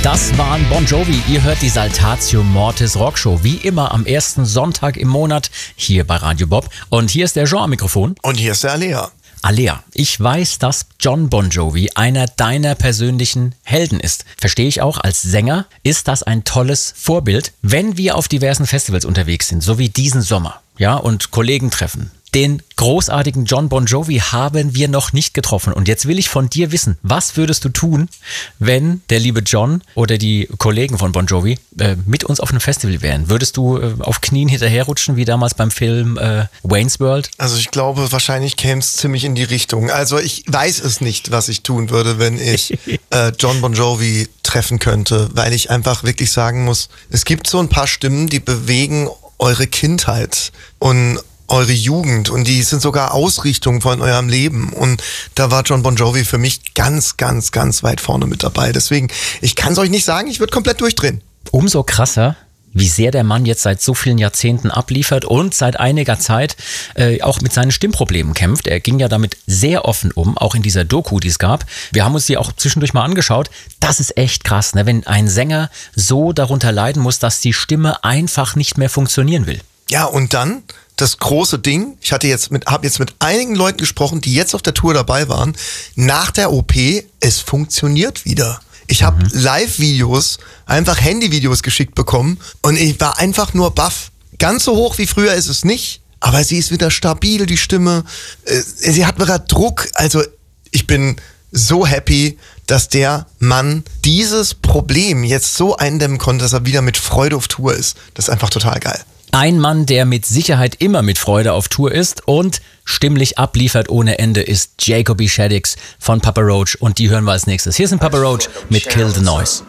Das waren Bon Jovi. Ihr hört die Saltatio Mortis Rockshow. Wie immer am ersten Sonntag im Monat hier bei Radio Bob. Und hier ist der Jean am Mikrofon. Und hier ist der Alea. Alea, ich weiß, dass Jon Bon Jovi einer deiner persönlichen Helden ist. Verstehe ich auch, als Sänger ist das ein tolles Vorbild, wenn wir auf diversen Festivals unterwegs sind, so wie diesen Sommer, ja, und Kollegen treffen. Den großartigen Jon Bon Jovi haben wir noch nicht getroffen. Und jetzt will ich von dir wissen, was würdest du tun, wenn der liebe Jon oder die Kollegen von Bon Jovi mit uns auf einem Festival wären? Würdest du auf Knien hinterherrutschen, wie damals beim Film Wayne's World? Also ich glaube, wahrscheinlich käme es ziemlich in die Richtung. Also ich weiß es nicht, was ich tun würde, wenn ich Jon Bon Jovi treffen könnte, weil ich einfach wirklich sagen muss, es gibt so ein paar Stimmen, die bewegen eure Kindheit und eure Jugend und die sind sogar Ausrichtung von eurem Leben und da war Jon Bon Jovi für mich ganz, ganz, ganz weit vorne mit dabei. Deswegen, ich kann es euch nicht sagen, ich würde komplett durchdrehen. Umso krasser, wie sehr der Mann jetzt seit so vielen Jahrzehnten abliefert und seit einiger Zeit auch mit seinen Stimmproblemen kämpft. Er ging ja damit sehr offen um, auch in dieser Doku, die es gab. Wir haben uns die auch zwischendurch mal angeschaut. Das ist echt krass, ne? Wenn ein Sänger so darunter leiden muss, dass die Stimme einfach nicht mehr funktionieren will. Ja, und dann das große Ding, ich habe jetzt mit einigen Leuten gesprochen, die jetzt auf der Tour dabei waren, nach der OP, es funktioniert wieder. Ich habe Live-Videos, einfach Handyvideos geschickt bekommen und ich war einfach nur baff. Ganz so hoch wie früher ist es nicht, aber sie ist wieder stabil, die Stimme. Sie hat wieder Druck, also ich bin so happy, dass der Mann dieses Problem jetzt so eindämmen konnte, dass er wieder mit Freude auf Tour ist. Das ist einfach total geil. Ein Mann, der mit Sicherheit immer mit Freude auf Tour ist und stimmlich abliefert ohne Ende, ist Jacoby Shaddix von Papa Roach und die hören wir als nächstes. Hier sind Papa Roach mit Kill the Noise.